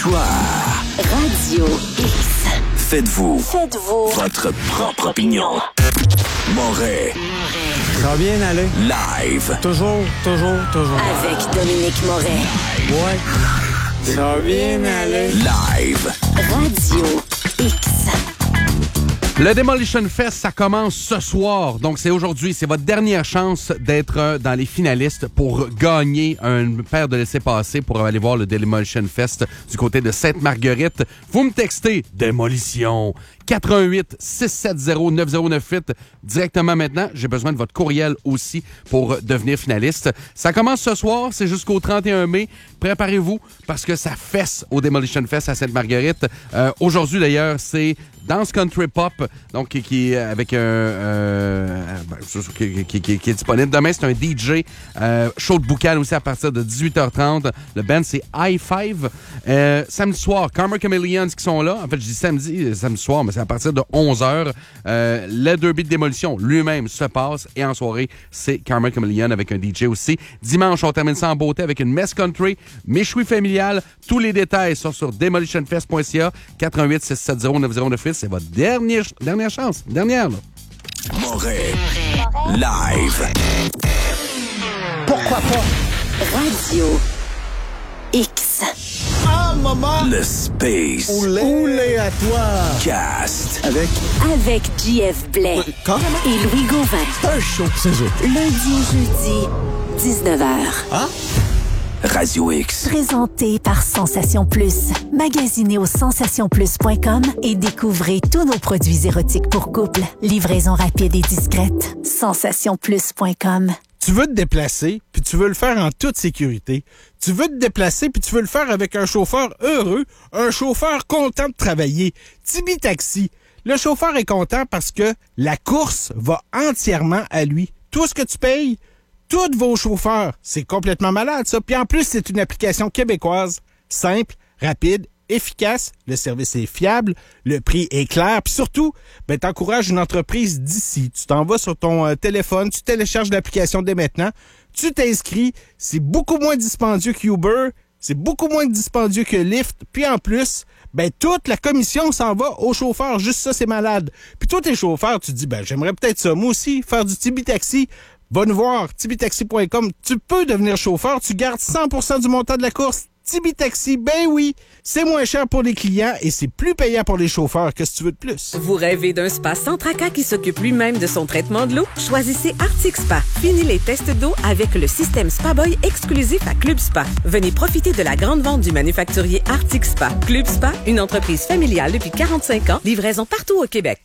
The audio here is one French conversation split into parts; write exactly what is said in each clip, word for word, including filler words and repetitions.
choix. Radio X. Faites-vous. Faites-vous. Votre propre opinion. Moret. Ça va bien aller. Live. Toujours, toujours, toujours. Avec Dominique Moret. Ouais. Ça va bien aller. Live. Radio X. Le Demolition Fest, ça commence ce soir. Donc, c'est aujourd'hui. C'est votre dernière chance d'être dans les finalistes pour gagner un paire de laissez-passer pour aller voir le Demolition Fest du côté de Sainte-Marguerite. Vous me textez Démolition quatre un huit six sept zéro neuf zéro neuf huit directement maintenant. J'ai besoin de votre courriel aussi pour devenir finaliste. Ça commence ce soir. C'est jusqu'au trente et un mai. Préparez-vous parce que ça fesse au Demolition Fest à Sainte-Marguerite. Euh, aujourd'hui, d'ailleurs, c'est Dance Country Pop, donc qui, qui est avec un euh, qui, qui, qui, qui est disponible. Demain, c'est un D J euh, show de boucan aussi à partir de dix-huit heures trente. Le band, c'est High Five. Euh, samedi soir, Karma Chameleons qui sont là. En fait, je dis samedi, samedi soir, mais c'est à partir de onze heures. Euh, le derby de démolition lui-même se passe. Et en soirée, c'est Karma Chameleons avec un D J aussi. Dimanche, on termine ça en beauté avec une messe country, méchoui familiale. Tous les détails sont sur demolition fest point c a. quatre un huit six sept zéro neuf zéro neuf huit. C'est votre dernière, dernière chance. Dernière, là. Moret. Live. Pourquoi pas? Radio X. Ah, maman! Le Space. Oulé, Oulé à toi! Cast. Avec Avec J F Blais. Quand? Et Louis Gauvin. un show, c'est ça. Lundi et jeudi, dix-neuf heures. Ah? Radio X. Présenté par Sensation Plus. Magasinez au sensation plus point com et découvrez tous nos produits érotiques pour couple. Livraison rapide et discrète. sensation plus point com. Tu veux te déplacer, puis tu veux le faire en toute sécurité. Tu veux te déplacer, puis tu veux le faire avec un chauffeur heureux, un chauffeur content de travailler. Tibi Taxi. Le chauffeur est content parce que la course va entièrement à lui. Tout ce que tu payes, tous vos chauffeurs. C'est complètement malade, ça. Puis en plus, c'est une application québécoise, simple, rapide, efficace, le service est fiable, le prix est clair, puis surtout, ben, t'encourages une entreprise d'ici. Tu t'en vas sur ton euh, téléphone, tu télécharges l'application dès maintenant, tu t'inscris, c'est beaucoup moins dispendieux qu'Uber, c'est beaucoup moins dispendieux que Lyft, puis en plus, ben, toute la commission s'en va aux chauffeurs, juste ça, c'est malade. Puis toi, t'es chauffeur, tu te dis, ben, j'aimerais peut-être ça, moi aussi, faire du Tibi Taxi. Va nous voir, tibi taxi point com. Tu peux devenir chauffeur, tu gardes cent pour cent du montant de la course. Tibi Taxi, ben oui, c'est moins cher pour les clients et c'est plus payant pour les chauffeurs. Qu'est-ce que tu veux de plus? Vous rêvez d'un spa sans tracas qui s'occupe lui-même de son traitement de l'eau? Choisissez Arctic Spa. Fini les tests d'eau avec le système Spa Boy exclusif à Club Spa. Venez profiter de la grande vente du manufacturier Arctic Spa. Club Spa, une entreprise familiale depuis quarante-cinq ans, livraison partout au Québec.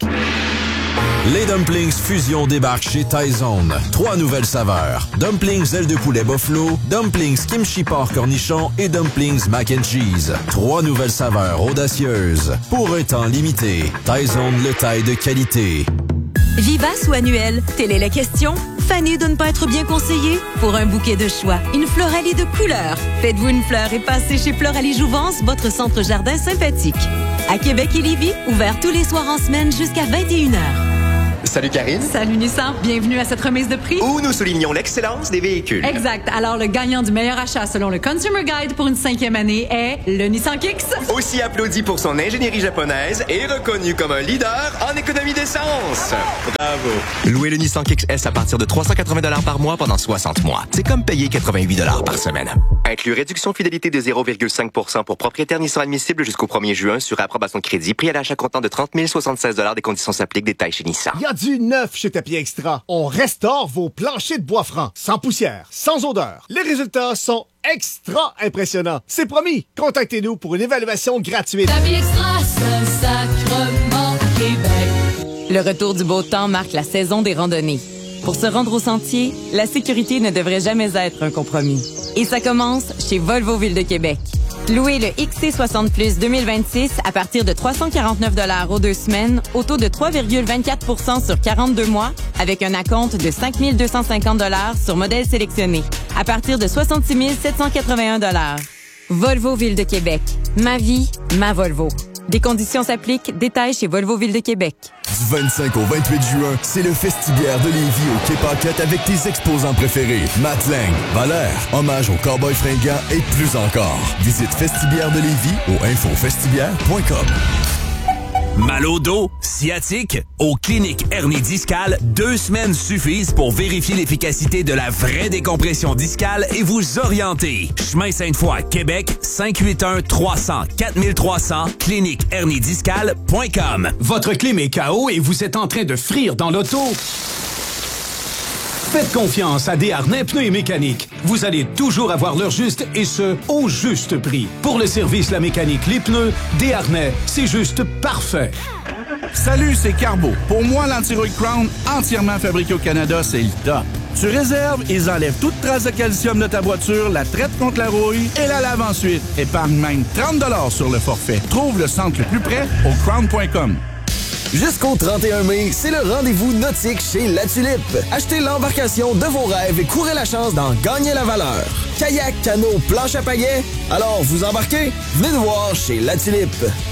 Les Dumplings Fusion débarquent chez Thaizone. Trois nouvelles saveurs. Dumplings ailes de poulet buffalo, Dumplings kimchi porc cornichon et Dumplings mac and cheese. Trois nouvelles saveurs audacieuses. Pour un temps limité. Thaizone, le taille de qualité. Vivace ou annuel? Telle est la question. Fanny de ne pas être bien conseillé? Pour un bouquet de choix, une Floralie de couleurs. Faites-vous une fleur et passez chez Floralie Jouvence, votre centre jardin sympathique. À Québec et Lévis, ouvert tous les soirs en semaine jusqu'à vingt et une heures. Salut Karine. Salut Nissan, bienvenue à cette remise de prix. Où nous soulignons l'excellence des véhicules. Exact. Alors, le gagnant du meilleur achat selon le Consumer Guide pour une cinquième année est le Nissan Kicks. Aussi applaudi pour son ingénierie japonaise et reconnu comme un leader en économie d'essence. Bravo. Louez le Nissan Kicks S à partir de trois cent quatre-vingts dollars par mois pendant soixante mois. C'est comme payer quatre-vingt-huit dollars par semaine. Inclus réduction fidélité de zéro virgule cinq pour cent pour propriétaires Nissan admissible jusqu'au premier juin sur approbation de crédit. Prix à l'achat comptant de trente mille soixante-seize dollars. Des conditions s'appliquent. Détails chez Nissan. Il y a du neuf chez Tapis Extra. On restaure vos planchers de bois franc, sans poussière, sans odeur. Les résultats sont extra impressionnants. C'est promis. Contactez-nous pour une évaluation gratuite. Tapis Extra, Saint-Sacrement, Québec. Le retour du beau temps marque la saison des randonnées. Pour se rendre au sentier, la sécurité ne devrait jamais être un compromis. Et ça commence chez Volvo Ville de Québec. Louez le X C soixante Plus deux mille vingt-six à partir de trois cent quarante-neuf dollars aux deux semaines, au taux de trois virgule vingt-quatre pour cent sur quarante-deux mois, avec un acompte de cinq mille deux cent cinquante dollars sur modèle sélectionné, à partir de soixante-six mille sept cent quatre-vingt-un dollars. Volvo Ville de Québec. Ma vie, ma Volvo. Des conditions s'appliquent. Détails chez Volvo Ville de Québec. Du vingt-cinq au vingt-huit juin, c'est le Festibiaire de Lévis au Quai Paquette avec tes exposants préférés. Matt Lang, Valère, hommage aux cowboys fringants et plus encore. Visite Festibiaire de Lévis au info festibiaire point com. Mal au dos, sciatique, aux cliniques hernie discale, deux semaines suffisent pour vérifier l'efficacité de la vraie décompression discale et vous orienter. Chemin Sainte-Foy, Québec, cinq huit un trois zéro zéro quatre trois zéro zéro, clinique hernie discale point com. Votre clim est K O et vous êtes en train de frire dans l'auto? Faites confiance à Desharnais Pneus et Mécanique. Vous allez toujours avoir l'heure juste et ce, au juste prix. Pour le service, la mécanique, les pneus, Desharnais, c'est juste parfait. Salut, c'est Carbo. Pour moi, l'anti-rouille Crown, entièrement fabriqué au Canada, c'est le top. Tu réserves, ils enlèvent toute trace de calcium de ta voiture, la traitent contre la rouille et la lavent ensuite. Épargne même trente dollars sur le forfait. Trouve le centre le plus près au crown point com. Jusqu'au trente et un mai, c'est le rendez-vous nautique chez La Tulipe. Achetez l'embarcation de vos rêves et courez la chance d'en gagner la valeur. Kayak, canot, planche à pagaie. Alors, vous embarquez? Venez nous voir chez La Tulipe.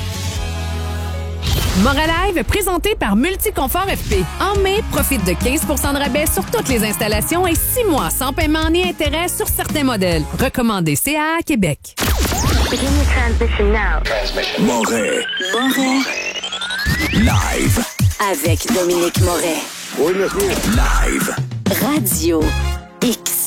Moralive, présenté par Multiconfort F P. En mai, profite de quinze pour cent de rabais sur toutes les installations et six mois sans paiement ni intérêt sur certains modèles. Recommandé C A A Québec. Moret. Moret. Live. Avec Dominique Moret. Oui, monsieur. Live. Radio X.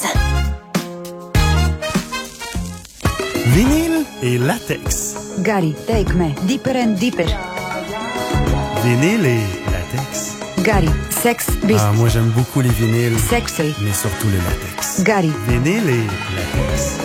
Vinyle et latex. Gary, take me deeper and deeper. Vinyle et latex. Gary, sex, beast. Ah, moi j'aime beaucoup les vinyles. Sexy. Mais surtout le latex. Gary. Vinyle et latex.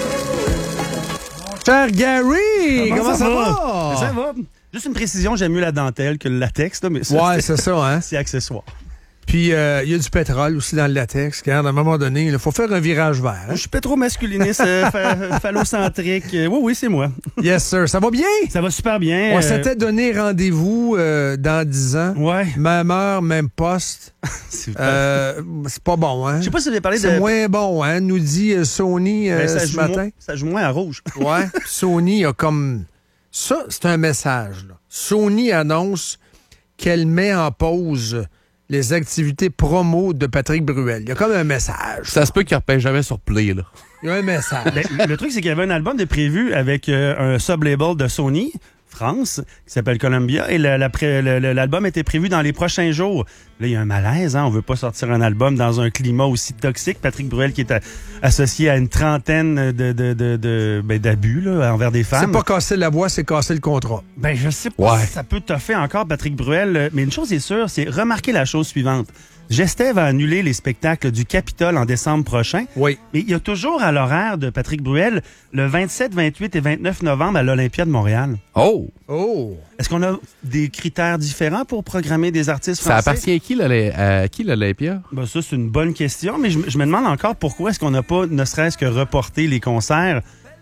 Cher Gary, comment, comment ça, ça va? va? Ça va. Juste une précision, j'aime mieux la dentelle que le latex. Là, mais ça, ouais, c'est ça, hein? C'est accessoire. Puis, il euh, y a du pétrole aussi dans le latex. Regarde, à un moment donné, il faut faire un virage vert. Hein? Je suis pétro-masculiniste, euh, phallocentrique. Oui, oui, c'est moi. Yes, sir. Ça va bien? Ça va super bien. On euh... s'était donné rendez-vous euh, dans dix ans. Ouais. Même heure, même poste. c'est, euh, c'est pas bon, hein? Je sais pas si vous avez parlé c'est de... C'est moins bon, hein? Nous dit euh, Sony euh, ben, ça ce matin. Moins, ça joue moins à rouge. Ouais. Sony a comme... Ça, c'est un message, là. Sony annonce qu'elle met en pause les activités promo de Patrick Bruel. Il y a comme un message. Ça là. Se peut qu'il ne repère jamais sur Play, là. Il y a un message. Le, le truc, c'est qu'il y avait un album de prévu avec euh, un sub-label de Sony France qui s'appelle Columbia et la, la, la, l'album était prévu dans les prochains jours. Là, il y a un malaise, hein? On veut pas sortir un album dans un climat aussi toxique. Patrick Bruel qui est a, associé à une trentaine de, de, de, de ben, d'abus là, envers des femmes. C'est pas casser la voix, c'est casser le contrat. Ben je sais pas ouais. si ça peut toffer encore Patrick Bruel, mais une chose est sûre, c'est remarquer la chose suivante. Gestet va annuler les spectacles du Capitole en décembre prochain. Oui. Mais il y a toujours à l'horaire de Patrick Bruel le vingt-sept, vingt-huit et vingt-neuf novembre à l'Olympia de Montréal. Oh! Oh! Est-ce qu'on a des critères différents pour programmer des artistes français? Ça appartient à qui, à qui l'Olympia? Ben, ça, c'est une bonne question, mais je, je me demande encore pourquoi est-ce qu'on n'a pas, ne serait-ce que reporté les concerts.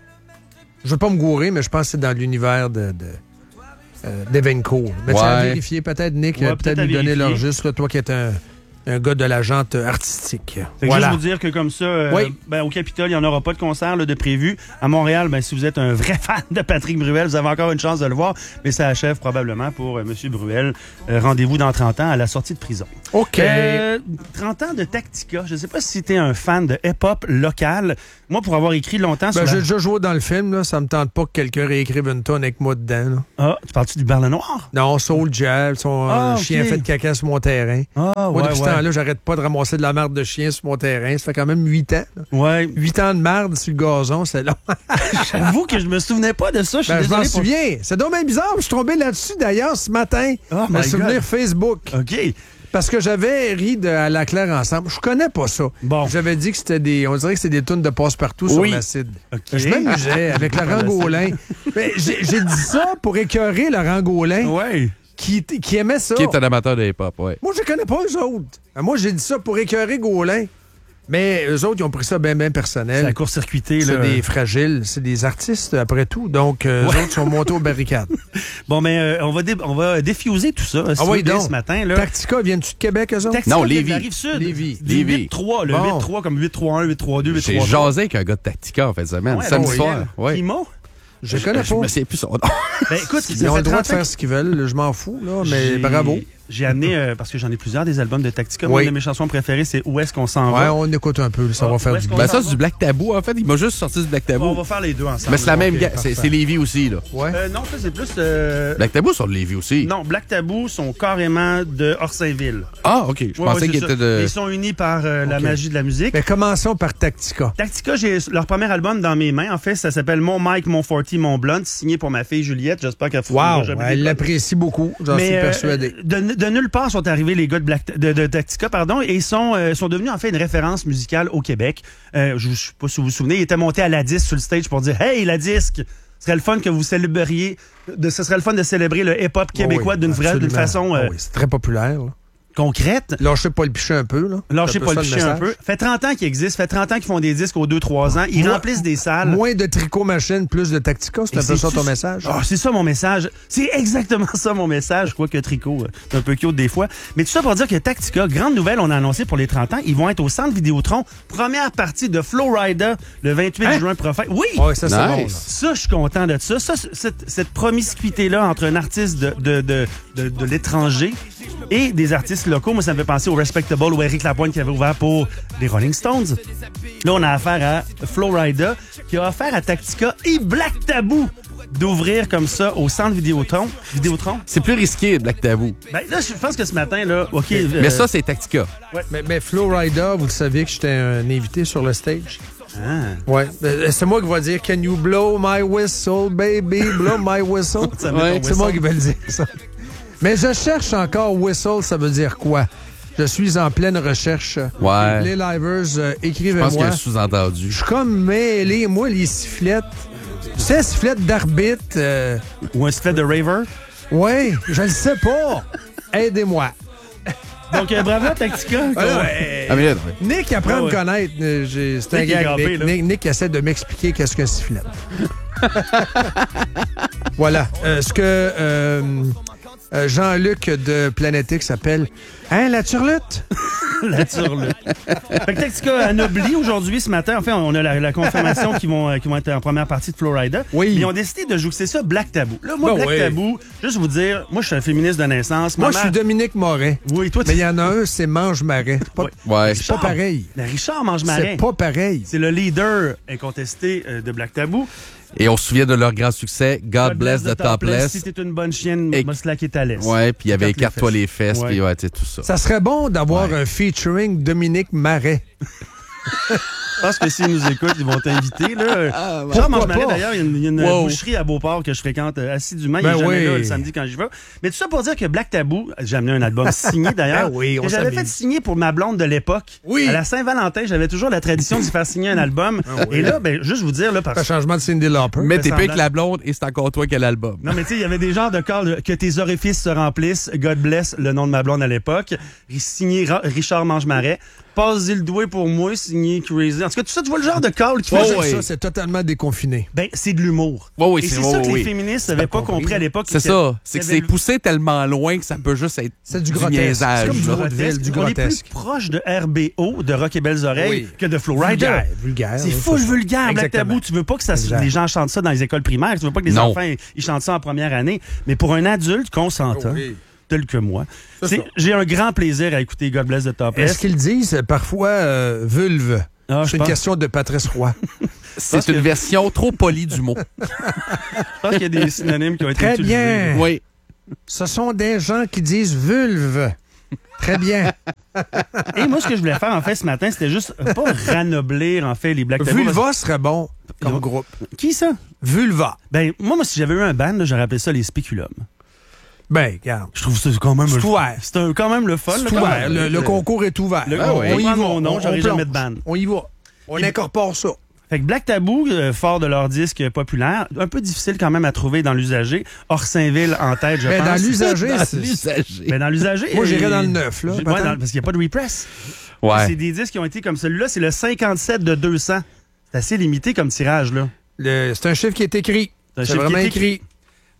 Je veux pas me gourer, mais je pense que c'est dans l'univers de... de... Euh, d'Evenco. Mais ouais. tu as vérifié peut-être, Nick, ouais, peut-être, peut-être nous donner leur juste, là, toi qui es un, un gars de la jante artistique. Fait voilà. Juste vous dire que comme ça, euh, oui. ben, au Capitole, il n'y en aura pas de concert là, de prévu. À Montréal, ben, si vous êtes un vrai fan de Patrick Bruel, vous avez encore une chance de le voir, mais ça achève probablement pour euh, M. Bruel. Euh, rendez-vous dans trente ans à la sortie de prison. OK. Euh, trente ans de Tactica. Je ne sais pas si tu es un fan de hip-hop local. Moi, pour avoir écrit longtemps... Ben, sur j'ai la... déjà joué dans le film, là. Ça me tente pas que quelqu'un réécrive une tonne avec moi dedans. Là. Ah, tu parles-tu du Berle Noir? Non, Soul Jazz, son ah, chien okay. fait de caca sur mon terrain. Ah, moi, ouais, depuis ouais. ce temps-là, j'arrête pas de ramasser de la marde de chien sur mon terrain. Ça fait quand même huit ans. Là. Ouais. Huit ans de marde sur le gazon, c'est long. J'avoue que je me souvenais pas de ça. Je, suis ben, je m'en pour... souviens. C'est donc bien bizarre. Je suis tombé là-dessus, d'ailleurs, ce matin. Oh me souvenir Facebook. OK. Parce que j'avais ri de À la Claire ensemble. Je connais pas ça. Bon. J'avais dit que c'était des... On dirait que c'était des tunes de passe-partout oui. sur l'acide. Okay. Je m'amusais avec Laurent Gaulin. Mais j'ai, j'ai dit ça pour écœurer Laurent Gaulin. Ouais. Qui, qui aimait ça. Qui est un amateur de hip-hop, oui. Moi, je connais pas eux autres. Moi, j'ai dit ça pour écœurer Gaulin. Mais eux autres, ils ont pris ça bien, bien personnel. C'est la court-circuité, là. C'est des fragiles. C'est des artistes, après tout. Donc, euh, ouais. eux autres sont montés aux barricades. Bon, mais euh, on, va dé- on va défuser tout ça. Ah oui, donc. Ce matin, là. Tactica, viens-tu de Québec, eux autres? Tactica, non, Lévis. La Rive-Sud. Lévis. Lévis. huit trois, le bon. huit trois comme huit trois un, huit trois deux, huit trois trois. J'ai jasé avec un gars de Tactica en fait de semaine. Ouais, samedi bon, soir. Ouais. Primo? Je, je connais pas. Je me sais plus son nom. Ben, écoute, ils ont le droit de faire ce qu'ils veulent. Je m'en fous, là, mais j'ai... bravo. J'ai amené, euh, parce que j'en ai plusieurs des albums de Tactica. Oui. Une de mes chansons préférées, c'est Où est-ce qu'on s'en Ouais, va? on écoute un peu, ça Ah, va faire où du est-ce bien. qu'on Ben s'en ça, c'est du Black Tabou. En fait, il m'a juste sorti du Black Tabou. On va faire les deux ensemble. Mais c'est la même Ok, gang. parfait. C'est c'est Lévis aussi, là. Ouais. Euh, non, ça, c'est plus... euh, Black Tabou sont de Lévis aussi. Non, Black Tabou sont carrément de Orsainville. Ah, OK. Je Ouais, pensais ouais, qu'ils c'est étaient ça. de... Ils sont unis par euh, la Ok. magie de la musique. Mais commençons par Tactica. Tactica, j'ai leur premier album dans mes mains. En fait, ça s'appelle Mon Mike, Mon forty, Mon Blunt, signé pour ma fille Juliette. J'espère qu'elle fera Wow, jamais elle des- l'apprécie beaucoup, j'en Mais, suis euh, persuadé. de, de nulle part sont arrivés les gars de, Black, de, de Tactica, pardon, et sont, euh, sont devenus en fait une référence musicale au Québec. Euh, je ne sais pas si vous vous souvenez, ils étaient montés à la disque sur le stage pour dire « Hey, la disque! Ce serait le fun que vous célébriez, de, ce serait le fun de célébrer le hip-hop québécois Oh oui, d'une vraie, d'une absolument. façon euh, Oh oui, c'est très populaire. Là. concrète. Lâchez pas le pichet un peu. Là. Lâchez C'est pas un le peu ça, pichet un message. peu. Fait trente ans qu'ils existent, fait trente ans qu'ils font des disques aux deux trois ans. Ils Moi- remplissent des salles. Moins de tricot machine, plus de Tactica, c'est Et un peu ça c'est- ton message. Ah, c'est ça mon message. C'est exactement ça mon message. Je crois que Tricot, euh, c'est un peu cute des fois. Mais tout ça pour dire que Tactica, grande nouvelle, on a annoncé pour les trente ans, ils vont être au Centre Vidéotron. Première partie de Flowrider le vingt-huit Hein? juin prochain. Oui! Ouais, ça, c'est Nice. bon. là. Ça, je suis content de ça. Ça, cette, cette promiscuité-là entre un artiste de, de, de, de, de l'étranger et des artistes locaux, moi, ça me fait penser au Respectable ou Éric Lapointe qui avait ouvert pour les Rolling Stones. Là, on a affaire à Flowrider qui a offert à Tactica et Black Tabou d'ouvrir comme ça au Centre Vidéotron. Vidéotron. C'est plus risqué, Black Tabou. Ben, là, je pense que ce matin, là, OK. euh, Mais ça, c'est Tactica. Mais, mais Flowrider, vous le saviez que j'étais un invité sur le stage? Ah. Ouais. Euh, C'est moi qui vais dire Can you blow my whistle, baby? Blow my whistle. Ça met ton Ouais, c'est moi whistle. qui vais le dire, ça. Mais je cherche encore whistle, ça veut dire quoi? Je suis en pleine recherche. Ouais. Les livers, euh, Je pense qu'il y a écrivez-moi. un sous-entendu. Je suis comme mêlé, moi, les sifflettes. Tu sais, sifflettes d'arbitre. euh, Ou un sifflet de Raver. Ouais, je le sais pas. Aidez-moi. Donc, euh, bravo, Tactica. Ah, ouais. Ah, mais là, Nick apprend Ah à me ouais. connaître. Euh, j'ai- C'est un Nick est gars. grappé, Nick, là. Nick, Nick essaie de m'expliquer qu'est-ce qu'un sifflet. Voilà. Euh, ce que euh, euh, Jean-Luc de Planète X s'appelle Hein, la turlute? La turlute. Fait que Tactica anobli aujourd'hui, ce matin. Enfin, on a la, la confirmation qu'ils vont, euh, qu'ils vont être en première partie de Flowrider. Oui. Mais ils ont décidé de jouxer ça Black Tabou. Là, moi, Ben Black oui. Tabou, juste vous dire, moi, je suis un féministe de naissance. Moi, Ma je suis mère- Dominique Morin. Oui, toi, tu... Mais il y en a un, c'est Mange Marais. C'est pas, Oui. Ouais. c'est pas pareil. Le Richard Mange-Marin. C'est pas pareil. C'est le leader incontesté euh, de Black Tabou. Et on se souvient de leur grand succès, God, Bless the Topless. Si t'es une bonne chienne, Et- va se laquer ta laisse. Ouais, puis il y avait Écarte les Écarte-toi fesses. les fesses, Ouais. puis ouais, tu sais, tout ça. Ça serait bon d'avoir Ouais. un featuring Dominique Marais. Je pense que s'ils nous écoutent, ils vont t'inviter. Là. Ah, Jean pourquoi Mange-Marais, pas? d'ailleurs, il y a une, il y a une Wow. boucherie à Beauport que je fréquente euh, assidûment. Ben il est jamais oui. là le samedi quand j'y vais. Mais tout ça pour dire que Black Tabou, j'ai amené un album signé d'ailleurs, Ben oui, on que j'avais s'amuse. fait signer pour ma blonde de l'époque. Oui. À la Saint-Valentin, j'avais toujours la tradition d'y faire signer un album. Ben oui. Et là, ben, juste vous dire, là, Un parce changement de Cyndi Lauper. Mais Fais t'es pire semblant. que la blonde et c'est encore toi qui as l'album. Non, mais tu sais, il y avait des genres de calls de, que tes orifices se remplissent. God bless le nom de ma blonde à l'époque. Signé Ra- Richard Mange-Marais. Passe-y le doigt pour moi, signé Crazy. En tout cas, tout ça, tu vois le genre de call qui Moi, fait j'aime ouais. ça, c'est totalement déconfiné. Ben, c'est de l'humour. Ouais, oui, Et c'est c'est ouais, ça que oui. les féministes n'avaient pas compris, compris à là. l'époque. C'est qu'il y ça. avait- C'est que qu'il y avait c'est poussé tellement loin que ça peut juste être C'est du grotesque. niaisage. C'est comme du là. vaudeville, du On est plus grotesque. proche de R B O, de Rock et Belles Oreilles, Oui. que de Flowrider. Vulgaire, vulgaire, C'est oui, full c'est ça. vulgaire, Black Exactement. Tabou. Tu veux pas que ça, Exact. les gens chantent ça dans les écoles primaires. Tu veux pas que les Non. enfants ils chantent ça en première année. Mais pour un adulte consentant, Oh oui. tel que moi, C'est c'est- ça. j'ai un grand plaisir à écouter God Bless the Topless. Est-ce qu'ils disent euh, parfois euh, vulve? Ah, je c'est une pense- question de Patrice Roy. C'est une version trop polie du mot. Je pense qu'il y a des synonymes qui ont été Très utilisés. bien. Oui. Ce sont des gens qui disent vulve. Très bien. Et moi, ce que je voulais faire, en fait, ce matin, c'était juste pas ranoblir, en fait, les Black Tabou. Vulva serait bon comme Ils ont- groupe. Qui ça? Vulva. Ben, moi, moi si j'avais eu un band, là, j'aurais appelé ça les Spéculums. Ben, regarde. Je trouve ça quand même... C'est le- ouvert. C'est un- quand même le fun. C'est là, ouvert. quand même. Le, le concours est ouvert. Le- Ah on oui. peut On y prendre va. mon nom, On- j'aurais on jamais de plonge. band. On y va. On Et- incorpore ça. Fait que Black Tabou, euh, fort de leur disque populaire, un peu difficile quand même à trouver dans l'usager. Orsainville en tête, je Ben, pense. dans l'usager, Dans c'est- l'usager. Ben, dans l'usager. Moi, j'irais euh, dans le neuf, là, j'ai- peut-être. ouais, dans- parce qu'il n'y a pas de repress. Ouais. C'est des disques qui ont été comme celui-là. C'est le cinquante-sept de deux cents. C'est assez limité comme tirage, là. Le- C'est un chiffre qui est écrit. C'est un C'est chiffre qui vraiment est écrit. écrit.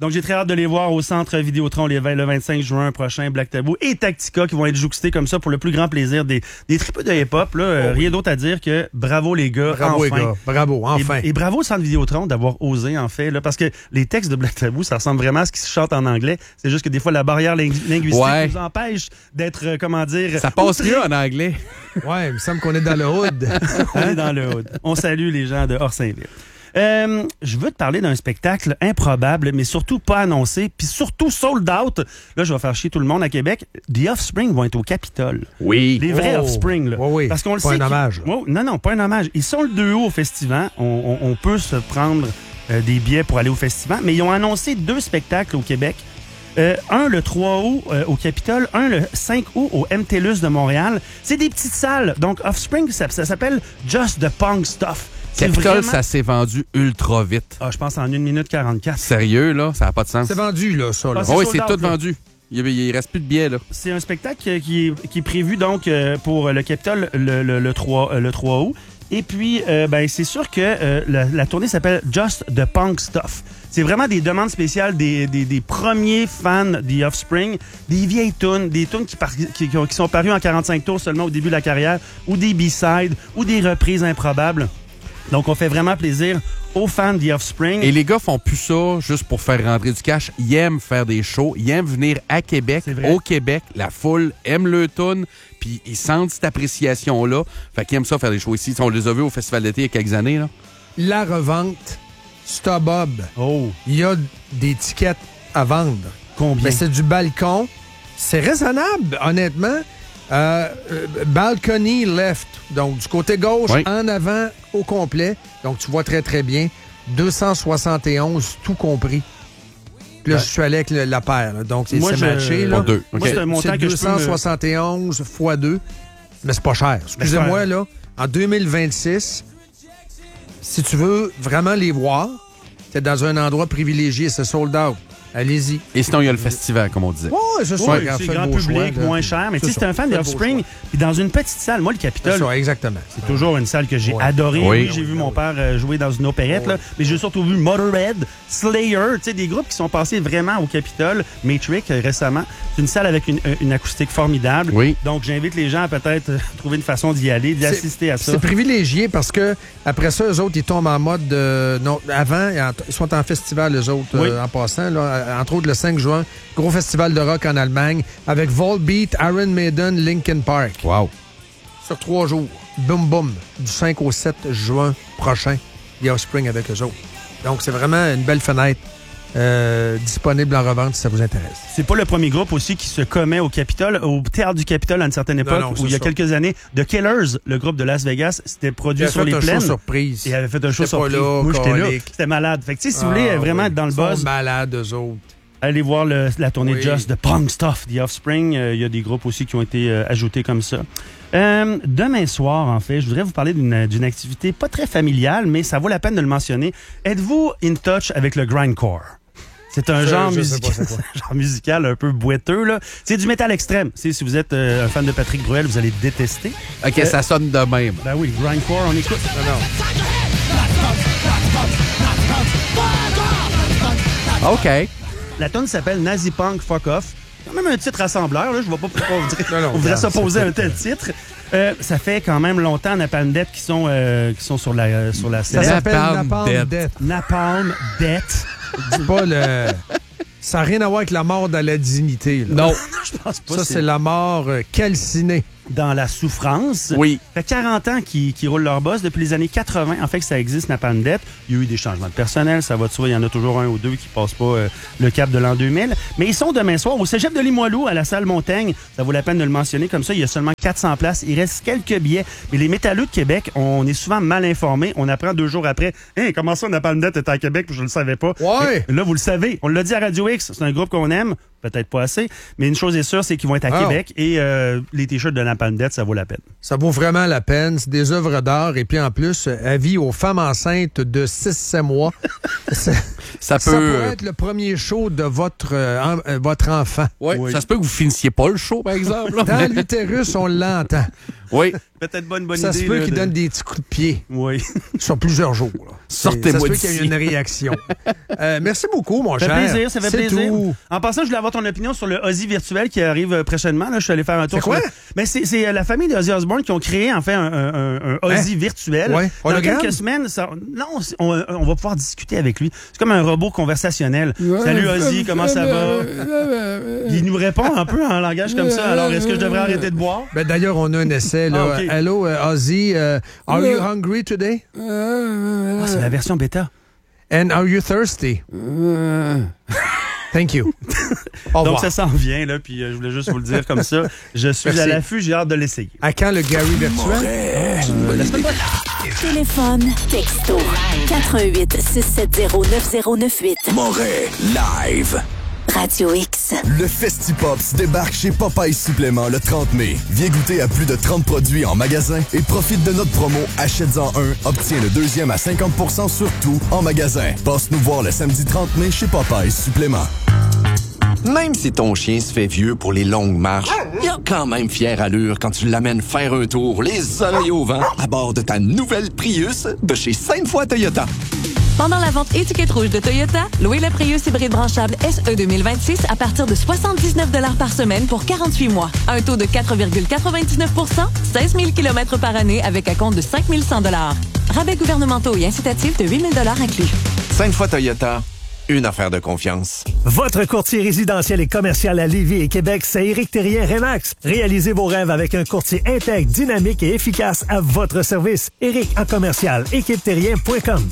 Donc, j'ai très hâte de les voir au Centre Vidéotron le vingt-cinq juin prochain, Black Tabou et Tactica qui vont être jouxtés comme ça pour le plus grand plaisir des, des tripeux de hip-hop. Là, euh, Oh, oui. Rien d'autre à dire que bravo les gars, Bravo, enfin. les gars. Bravo, enfin. Et, et bravo au Centre Vidéotron d'avoir osé, en fait, là, parce que les textes de Black Tabou, ça ressemble vraiment à ce qui se chante en anglais. C'est juste que des fois, la barrière ling- linguistique Ouais. nous empêche d'être, euh, comment dire... Ça passe outrés. mieux en anglais. Ouais, il me semble qu'on est dans le hood. On est dans le hood. On salue les gens de Orsainville. Euh, je veux te parler d'un spectacle improbable, mais surtout pas annoncé, puis surtout sold out. Là, je vais faire chier tout le monde à Québec. The Offspring vont être au Capitole. Oui. Les vrais Oh. Offspring, là. Oui, oui. Parce qu'on le Pas sait. un qu'ils- hommage, là. Oh, non, non, pas un hommage. Ils sont le deux août au festival. On, on- on peut se prendre euh, des billets pour aller au festival, mais ils ont annoncé deux spectacles au Québec. Euh, un le trois août euh, au Capitole, un le cinq août au M T L U S de Montréal. C'est des petites salles. Donc, Offspring, ça, ça s'appelle Just the Punk Stuff. C'est Capitol, vraiment- ça s'est vendu ultra vite. Ah, je pense en une minute quarante-quatre. Sérieux, là, ça n'a pas de sens. C'est vendu, là, ça. Là. Ah, c'est oui, sold c'est out, tout là. vendu. Il, il reste plus de billets, là. C'est un spectacle qui est, qui est prévu donc euh, pour le Capitole le, le, le trois, euh, le trois août. Et puis, euh, ben, c'est sûr que euh, la, la tournée s'appelle Just the Punk Stuff. C'est vraiment des demandes spéciales des, des, des premiers fans The Offspring, des vieilles tunes, des tunes qui, par- qui, qui, qui sont parues en quarante-cinq tours seulement au début de la carrière, ou des B-sides, ou des reprises improbables. Donc, on fait vraiment plaisir aux fans The Offspring. Et les gars font plus ça juste pour faire rentrer du cash. Ils aiment faire des shows. Ils aiment venir à Québec, au Québec. La foule aime le tune, puis ils sentent cette appréciation-là. Fait qu'ils aiment ça faire des shows ici. On les a vus au Festival d'été il y a quelques années, là. La revente, StubHub. Oh. Il y a des tickets à vendre. Combien? Mais c'est du balcon. C'est raisonnable, honnêtement. Euh, euh, balcony left. Donc, du côté gauche, Oui. en avant, au complet. Donc, tu vois très, très bien. deux cent soixante et onze, tout compris. Puis là, Ouais. je suis allé avec le- la paire. là. Donc, c'est Moi, c'est je- matché. Là. Pas deux. Moi, c'est un montant C'est que je peux me- deux cent soixante et onze fois deux. Mais c'est pas cher. Excusez-moi, là. En deux mille vingt-six, si tu veux vraiment les voir, c'est dans un endroit privilégié. C'est sold out. Allez-y. Et sinon, il y a le festival, comme on disait. Ouais, c'est ça. Oui, regarde, c'est fais le grand beau public, choix, là. moins cher. Mais tu sais, C'est c'est un ça. fan Fais de le beau Offspring. choix. Puis dans une petite salle, moi, le Capitole, C'est ça, exactement. c'est toujours une salle que j'ai Ouais. adorée. Oui. Oui, j'ai vu mon père euh, jouer dans une opérette, là, mais j'ai surtout vu Motorhead, Slayer, tu sais, des groupes qui sont passés vraiment au Capitole, Matrix euh, récemment. C'est une salle avec une, euh, une acoustique formidable. Oui. Donc, j'invite les gens à peut-être euh, trouver une façon d'y aller, d'y C'est- assister à ça. C'est privilégié parce que après ça, eux autres, ils tombent en mode de. Non, avant, ils sont en festival, eux autres, Oui. euh, en passant. Là, entre autres, le cinq juin, gros festival de rock en Allemagne avec Volbeat, Iron Maiden, Linkin Park. Wow. Sur trois jours. Boum, boum. Du cinq au sept juin prochain, il y a Offspring avec eux autres. Donc, c'est vraiment une belle fenêtre euh, disponible en revente si ça vous intéresse. C'est pas le premier groupe aussi qui se commet au Capitole, au théâtre du Capitole à une certaine époque, non, où c'est il y a ça. quelques années, The Killers, le groupe de Las Vegas, s'était produit Il a sur fait les un show plaines. surprise. Et il avait fait un show J'étais pas surprise. là, Moi, j'étais là. colique. C'était malade. Fait que, tu sais, si vous voulez Ah, euh, vraiment oui. être dans le Ils sont buzz, malades, eux autres. allez voir le- la tournée Oui. Just de Punk Stuff, The Offspring. Euh, Il y a des groupes aussi qui ont été euh, ajoutés comme ça. Euh, demain soir, en fait, je voudrais vous parler d'une d'une activité pas très familiale, mais ça vaut la peine de le mentionner. Êtes-vous in touch avec le grindcore? C'est un Je- genre, je sais musical, pas c'est quoi. un genre musical un peu boiteux, là. C'est du métal extrême. Tu sais, si vous êtes euh, un fan de Patrick Bruel, vous allez détester. OK, Euh, ça sonne de même. Ben oui, le grindcore, on écoute. OK. La tune s'appelle Nazi Punk Fuck Off. C'est quand même un titre rassembleur, là. Je vois pas pourquoi on voudrait, Non, non, on voudrait regarde, s'opposer à c'est un tel titre. Euh, ça fait quand même longtemps Napalm Death qui sont, euh, qui sont sur la, euh, sur la scène. Ça s'appelle Napalm Napalm Death. Death. Napalm Death. Dis pas le. Ça n'a rien à voir avec la mort dans la dignité. là. Non. Je pense pas. Ça, c'est la mort euh, calcinée. Dans la souffrance. Oui. Ça fait quarante ans qu'ils qu'ils roulent leur boss. Depuis les années quatre-vingts, en fait, que ça existe, Napalm Death. Il y a eu des changements de personnel. Ça va de soi. Il y en a toujours un ou deux qui passent pas euh, le cap de l'an deux mille. Mais ils sont demain soir au Cégep de Limoilou, à la salle Montaigne. Ça vaut la peine de le mentionner comme ça. Il y a seulement quatre cents places. Il reste quelques billets. Mais les métalleux de Québec, on est souvent mal informés. On apprend deux jours après. Hein, comment ça, Napalm Death est à Québec? Je ne le savais pas. Ouais. Et là, vous le savez. On l'a dit à Radio X. C'est un groupe qu'on aime. Peut-être pas assez. Mais une chose est sûre, c'est qu'ils vont être à Ah. Québec. Et euh, les t-shirts de Napalm Death, ça vaut la peine. Ça vaut vraiment la peine. C'est des œuvres d'art. Et puis en plus, avis aux femmes enceintes de six à sept mois. ça, ça peut ça pourrait être le premier show de votre, euh, en, euh, votre enfant. Ouais, oui. Ça se peut que vous finissiez pas le show, par exemple. Dans l'utérus, on l'entend. Oui. Peut-être bonne bonne ça idée. Ça se peut là, qu'il de... donne des petits coups de pied. Oui. Sur plusieurs jours. Sortez-moi Ça se peut d'ici. qu'il y ait une réaction. euh, merci beaucoup, mon ça cher. Ça fait plaisir, ça fait C'est plaisir. Tout. En passant, je voulais avoir ton opinion sur le Ozzy virtuel qui arrive prochainement. Là, je suis allé faire un tour. C'est quoi? Le... Mais c'est, c'est la famille de Ozzy Osbourne qui ont créé en fait un, un, un Ozzy hein? virtuel. Ouais. Dans quelques semaines, ça... non, on, on va pouvoir discuter avec lui. C'est comme un robot conversationnel. Ouais, Salut Ozzy, comment ça va? Il nous répond un peu en langage comme ça. Alors, est-ce que je devrais arrêter de boire? Ben, d'ailleurs, on a un essai. Là. Ah, okay. Hello, uh, Ozzy. Uh, are you hungry today? Ah, c'est la version bêta. And are you thirsty? Thank you. Donc, ça s'en vient, là, puis euh, je voulais juste vous le dire comme ça. Je suis Merci. à l'affût, j'ai hâte de l'essayer. À quand le Gary virtuel? Euh, la semaine prochaine. Téléphone, texto, quatre un huit, six sept zéro, neuf zéro neuf huit. Moret, live. Radio X. Le Festipops débarque chez Popeyes Supplément le trente mai. Viens goûter à plus de trente produits en magasin et profite de notre promo Achète-en un, obtiens le deuxième à cinquante pour cent sur tout en magasin. Passe nous voir le samedi trente mai chez Popeyes Supplément. Même si ton chien se fait vieux pour les longues marches, il a quand même fière allure quand tu l'amènes faire un tour, les oreilles au vent, à bord de ta nouvelle Prius de chez Sainte-Foy Toyota. Pendant la vente étiquette rouge de Toyota, louez le Prius hybride branchable S E deux mille vingt-six à partir de soixante-dix-neuf dollars par semaine pour quarante-huit mois. Un taux de quatre virgule quatre-vingt-dix-neuf pour cent, seize mille kilomètres par année avec un compte de cinq mille cent dollars. Rabais gouvernementaux et incitatifs de huit mille dollars inclus. Sainte-Foy Toyota, une affaire de confiance. Votre courtier résidentiel et commercial à Lévis et Québec, c'est Éric Thérien Remax. Réalisez vos rêves avec un courtier intègre, dynamique et efficace à votre service. Éric en commercial, équipe terrien point com.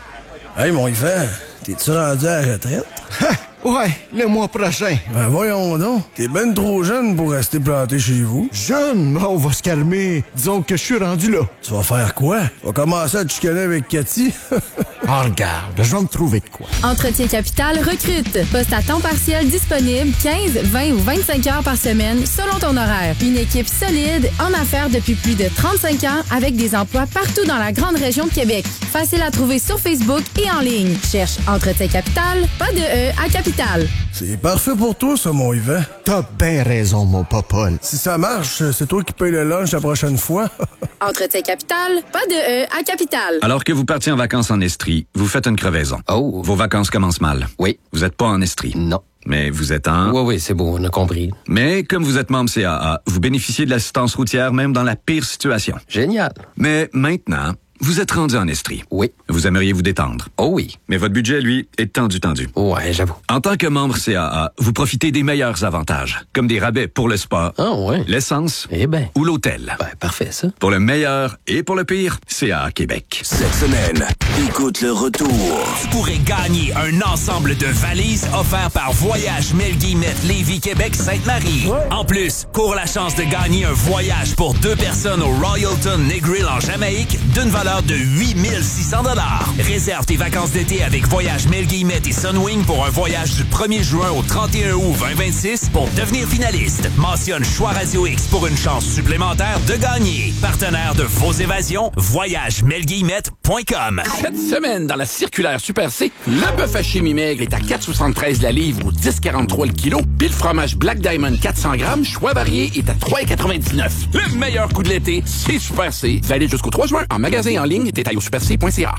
Hey, mon Yvan, t'es-tu rendu à la retraite? Ouais, le mois prochain. Ben voyons donc, t'es ben trop jeune pour rester planté chez vous. Jeune? On va se calmer. Disons que je suis rendu là. Tu vas faire quoi? Tu vas commencer à te chicaner avec Cathy? Ah, regarde, je vais me trouver de quoi. Entretien Capital recrute. Poste à temps partiel disponible quinze, vingt ou vingt-cinq heures par semaine selon ton horaire. Une équipe solide en affaires depuis plus de trente-cinq ans avec des emplois partout dans la grande région de Québec. Facile à trouver sur Facebook et en ligne. Cherche Entretien Capital, pas de E à Capital. C'est parfait pour toi, ça, mon Yvan. T'as bien raison, mon popole. Si ça marche, c'est toi qui payes le lunch la prochaine fois. Entretien Capital, pas de E à Capital. Alors que vous partiez en vacances en Estrie, vous faites une crevaison. Oh. Vos vacances commencent mal. Oui. Vous n'êtes pas en Estrie. Non. Mais vous êtes en... Oui, oui, c'est beau, on a compris. Mais comme vous êtes membre C A A, vous bénéficiez de l'assistance routière même dans la pire situation. Génial. Mais maintenant... Vous êtes rendu en Estrie. Oui. Vous aimeriez vous détendre. Oh oui. Mais votre budget, lui, est tendu, tendu. Ouais, j'avoue. En tant que membre C A A, vous profitez des meilleurs avantages, comme des rabais pour le spa, ah, ouais. l'essence eh ben. ou l'hôtel. Ben, parfait, ça. Pour le meilleur et pour le pire, C A A Québec. Cette semaine, écoute le retour. Tu pourrais gagner un ensemble de valises offert par Voyage Melguimette Lévis Québec Sainte-Marie. Ouais. En plus, cours la chance de gagner un voyage pour deux personnes au Royalton Negril en Jamaïque d'une valeur de huit mille six cents dollars. Réserve tes vacances d'été avec Voyage Melguimette et Sunwing pour un voyage du premier juin au trente et un août vingt vingt-six pour devenir finaliste. Mentionne Choix Radio X pour une chance supplémentaire de gagner. Partenaire de vos évasions, voyage melguillemette point com. Cette semaine, dans la circulaire Super C, le bœuf haché mi-maigre est à quatre soixante-treize la livre ou dix quarante-trois le kilo. Puis le fromage Black Diamond quatre cents grammes, choix varié, est à trois quatre-vingt-dix-neuf. Le meilleur coup de l'été, c'est Super C. Valide jusqu'au trois juin en magasin et en ligne. Détail au super c point c a.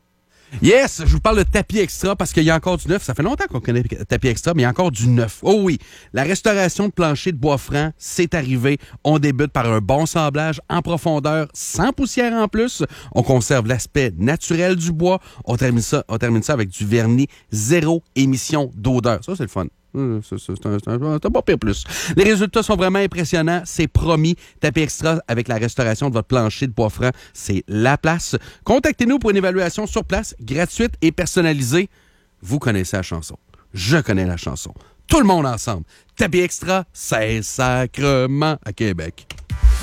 Yes, je vous parle de tapis extra parce qu'il y a encore du neuf. Ça fait longtemps qu'on connaît tapis extra, mais il y a encore du neuf. Oh oui, la restauration de plancher de bois franc, c'est arrivé. On débute par un bon semblage en profondeur, sans poussière en plus. On conserve l'aspect naturel du bois. On termine ça, on termine ça avec du vernis zéro émission d'odeur. Ça, c'est le fun. C'est, c'est, c'est, un, c'est, un, c'est un bon pire plus. Les résultats sont vraiment impressionnants. C'est promis. Tapis extra avec la restauration de votre plancher de bois franc, c'est la place. Contactez-nous pour une évaluation sur place, gratuite et personnalisée. Vous connaissez la chanson. Je connais la chanson. Tout le monde ensemble. Tapis extra, c'est sacrement à Québec.